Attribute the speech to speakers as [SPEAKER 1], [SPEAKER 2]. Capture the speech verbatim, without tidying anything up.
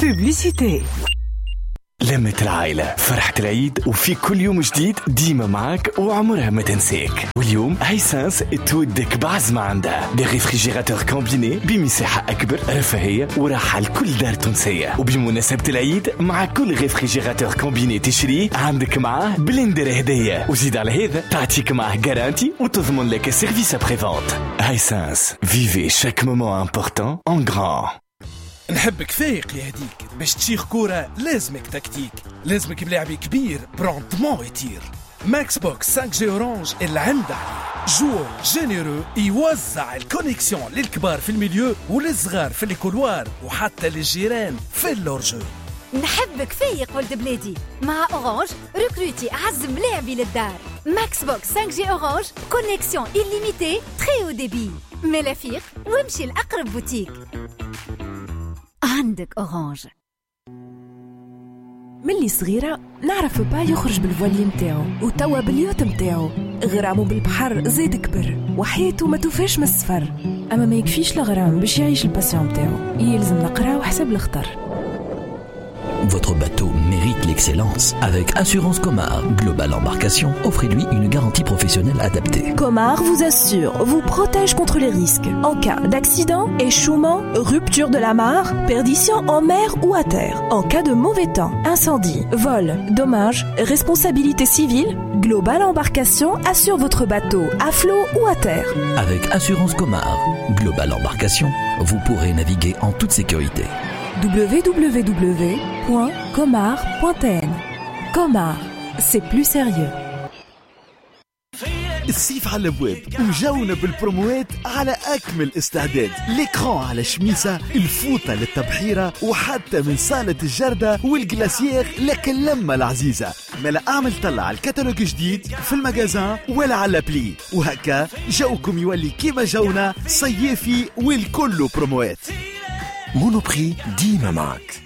[SPEAKER 1] بوبليسيتي.
[SPEAKER 2] لمة العائلة، فرحة العيد، وفي كل يوم جديد ديما معك وعمرها ما تنسيك. واليوم هايسنس تودك بعزمة عندها دي ريفريجيراتور كومبيني بمساحة أكبر، رفاهية وراحة لكل دار تونسية. وبمناسبة العيد مع كل ريفريجيراتور كومبيني تشريه عندك معاه بلندر هدية، وزيد على هذا تعطيك معاه جارانتي وتضمن لك سيرفيس ابري فونت. هايسنس، فيفي شاك مومون امبورتون ان غران.
[SPEAKER 3] نحبك فايق يا هديك، باش تشيخ كورة لازمك تكتيك، لازمك بلاعبي كبير بروندمون يطير. ماكس بوكس خمسة جي اورانج العمد عليه، جو جينيرو يوزع الكونيكسيون للكبار في الميليو وللصغار في الكولوار وحتى للجيران في اللورجو.
[SPEAKER 4] نحبك فايق ولد بلادي، مع اورانج ريكروتي اعز ملاعبي للدار. ماكس بوكس خمسة جي اورانج كونيكسيون إليميتي تري او ديبي. ملافيق وامشي لأقرب بوتيك. عندك أورانج.
[SPEAKER 1] ملي صغيرة نعرف با يخرج بالفولي متاعو وتوا باليوت متاعو، غرامو بالبحر زيد كبر وحياته ما توفاش من السفر. أما ما يكفيش الغرام باش يعيش الباسيون متاعو، يلزم نقرا وحسب الخطر.
[SPEAKER 5] Votre bateau mérite l'excellence. Avec Assurance Comar Global Embarcation, offrez-lui une garantie professionnelle adaptée.
[SPEAKER 1] Comar vous assure, vous protège contre les risques en cas d'accident, échouement, rupture de l'amarre, perdition en mer ou à terre. En cas de mauvais temps, incendie, vol, dommage, responsabilité civile, Global Embarcation assure votre bateau à flot ou à terre.
[SPEAKER 5] Avec Assurance Comar Global Embarcation, vous pourrez naviguer en toute sécurité.
[SPEAKER 1] w w w point comar point t n. Comar, c'est plus sérieux.
[SPEAKER 6] الصيف على الابواب وجونا بالبروموات على اكمل استعداد. ليكران على شميسه، الفوطه للتبحيره، وحتى من صاله الجرده والجلاسيير لكن لما العزيزه. ملا اعمل طلع على الكتالوج جديد في المجازان ولا على بلي، وهكا جوكم يولي كيما جونا صيفي والكل بروموات.
[SPEAKER 2] مونوبري ديما معك.